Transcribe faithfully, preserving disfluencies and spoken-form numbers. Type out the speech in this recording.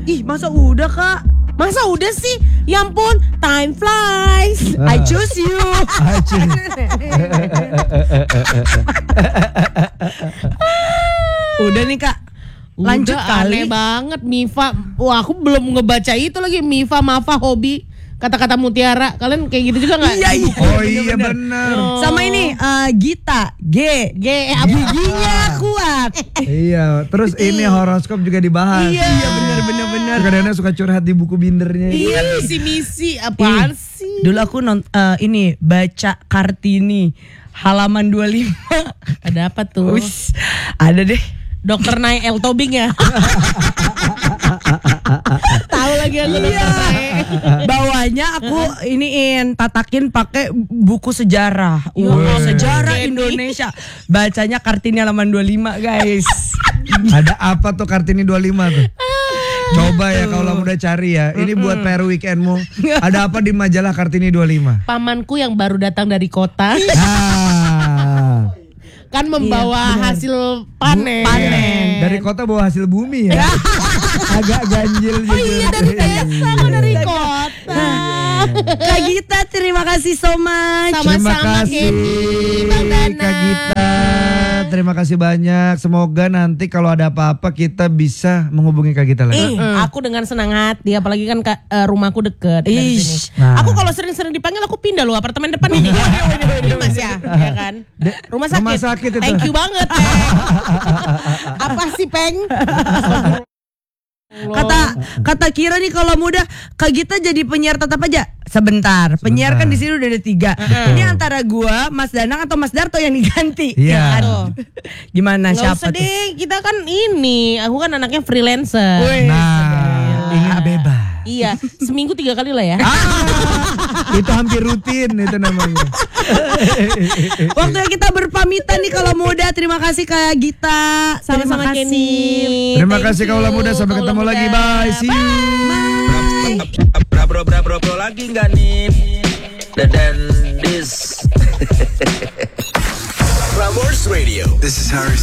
Ih, masa udah, Kak? Masa udah sih? Ya ampun, time flies. I choose you. I choose. Udah nih, Kak. Lanjut Udah, kali. aneh banget Mifa. Wah, aku belum ngebaca itu lagi. Mifa, Mafa, hobi. Kata-kata mutiara. Kalian kayak gitu juga gak? Iya, iya. Oh iya benar. Oh. Sama ini uh, Gita, G, G, apa? giginya kuat. Iya, terus ini horoskop juga dibahas. Iya. Iya, bener bener bener. Kadang-kadang suka curhat di buku bindernya. Iya, si misi apaan Ih, sih? Dulu aku non, uh, ini baca Kartini halaman dua puluh lima. Ada apa tuh? Ush, ada deh. Dokter Naik El Tobing ya? Tahu lagi aku dokter Naik. Bawahnya aku iniin tatakin pakai buku sejarah. Ya Wah, ampun, sejarah Jenny. Indonesia. Bacanya Kartini halaman dua puluh lima, guys. Ada apa tuh Kartini dua puluh lima tuh? Coba ya kalau udah cari ya. Ini buat P R weekendmu. Ada apa di majalah Kartini dua puluh lima? Pamanku yang baru datang dari kota Ah. kan membawa Iya, hasil panen. Panen. Dari kota bawa hasil bumi ya. Agak ganjil gitu. Oh iya, dari desa, aku dari kota. Kak Gita, terima kasih so much. Terima Sama-sama kasih Kenny, Bang Dana. Kak Gita. Terima kasih banyak. Semoga nanti kalau ada apa-apa kita bisa menghubungi Kak Gita lagi. Eh, aku dengan senang hati, apalagi kan ka- eh, rumahku deket dari Ish. sini. Nah. Aku kalau sering-sering dipanggil aku pindah loh apartemen depan ini. Ini Mas ya, ya kan? Rumah sakit. Rumah sakit itu. Thank you banget, Peng. Apa sih, Peng? Kata kata Kira nih kalau muda Kak Gita jadi penyiar tetap aja. Sebentar. Penyiar kan di sini udah ada tiga. Ini antara gua, Mas Danang atau Mas Darto yang diganti. Iya. Ya kan? Gimana Nggak siapa usah tuh? deh, kita kan ini, aku kan anaknya freelancer. Wih, Nah, ingin bebas. Iya, seminggu tiga kali lah ya. Itu hampir rutin itu namanya. Waktunya kita berpamitan nih kalau muda. Terima kasih Kak Gita. Sama-sama Terima Kenny. kasih. Terima Thank kasih you, Kaula Muda, sampai Kaula ketemu Muda. lagi. Bye. See you. Bra bro bra bro bro lagi nggak nih? Dan this. Prambors Radio. This is Harry